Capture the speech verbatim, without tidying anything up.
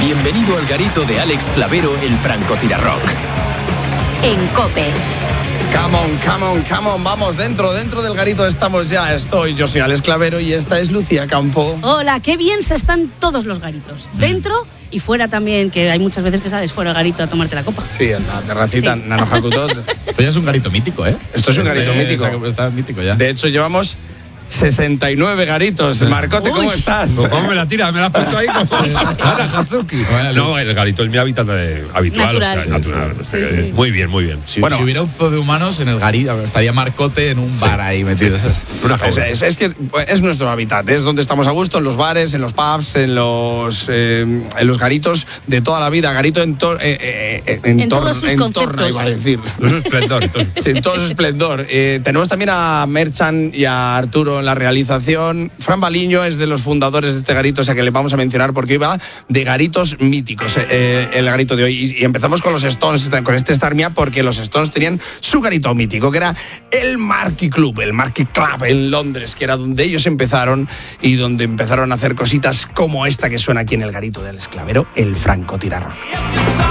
Bienvenido al garito de Alex Clavero, el francotirarrock. En COPE. Come on, come on, come on, vamos, dentro, dentro del garito estamos ya, estoy, yo soy Alex Clavero y esta es Lucía Campo. Hola, qué bien se están todos los garitos, dentro y fuera también, que hay muchas veces que sales fuera del garito a tomarte la copa. Sí, en la terracita, Sí. Nano Hakutot. Esto ya es un garito mítico, ¿eh? Esto es un garito Este, mítico. Está mítico ya. De hecho, llevamos sesenta y nueve garitos. Marcote, ¿cómo Uy. estás? ¿Cómo me la tira? ¿Me la has puesto ahí? Ana Hatsuki. No, el garito es mi hábitat de- habitual. Natural. O sea, natural. Sí, O sea, sí. es Muy bien, muy bien. Si, bueno, si hubiera un zoo de humanos en el garito, estaría Marcote en un bar ahí metido. una Es, jaula. es- es que es nuestro hábitat, es donde estamos a gusto, en los bares, en los pubs, en los eh, en los garitos de toda la vida. Garito en, tor- eh, eh, eh, en, En tor- todos sus en torno, conceptos. iba a decir. Es un esplendor. entonces. Sí, en todo su esplendor. Eh, tenemos también a Merchan y a Arturo en la realización. Fran Baliño es de los fundadores de este garito, o sea que le vamos a mencionar porque iba de garitos míticos eh, eh, el garito de hoy. Y, y empezamos con los Stones, con este Start Me Up, porque los Stones tenían su garito mítico, que era el Marquee Club, el Marquee Club en Londres, que era donde ellos empezaron y donde empezaron a hacer cositas como esta que suena aquí en el garito del Alex Clavero, el francotirarrock.